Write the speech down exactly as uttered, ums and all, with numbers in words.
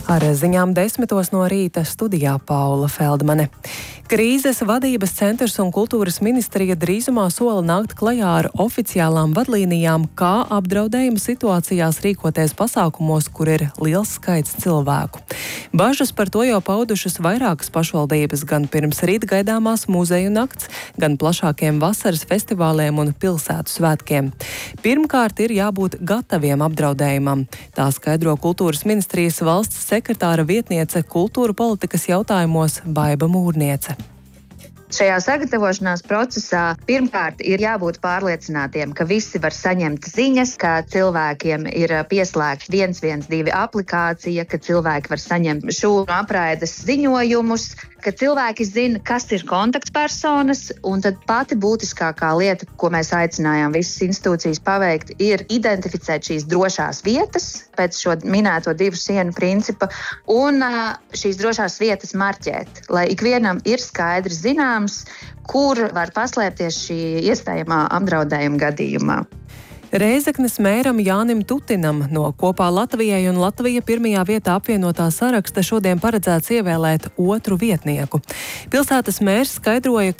Ar ziņām desmitos no rīta studijā Paula Feldmane. Krīzes vadības centrs un kultūras ministrija drīzumā sola nākt klajā ar oficiālām vadlīnijām, kā apdraudējuma situācijās rīkoties pasākumos, kur ir liels skaits cilvēku. Bažas par to jau paudušas vairākas pašvaldības gan pirms rīt gaidāmās muzeju nakts, gan plašākiem vasaras festivāliem un pilsētu svētkiem. Pirmkārt ir jābūt gataviem apdraudējumam. Tā skaidro kultūras ministrijas valsts sekretāra vietniece kultūra politikas jautājumos Baiba Mūrniece. Šajā sagatavošanās procesā pirmkārt ir jābūt pārliecinātiem, ka visi var saņemt ziņas, ka cilvēkiem ir pieslēgta viens viens divi aplikācija, ka cilvēki var saņemt šūnu apraides ziņojumus, ka cilvēki zina, kas ir kontaktpersonas, un tad pati būtiskākā lieta, ko mēs aicinājām visas institūcijas paveikt, ir identificēt šīs drošās vietas pēc šo minēto divu sienu principa un šīs drošās vietas marķēt, lai ikvienam ir skaidri zināms, kur var paslēpties šī iespējamā apdraudējuma gadījumā. Rēzeknes mēram Jānim Tutinam no Kopā Latvijai un Latvija pirmajā vietā apvienotā saraksta šodien paredzēts ievēlēt otru vietnieku. Pilsētas mērs skaidroja,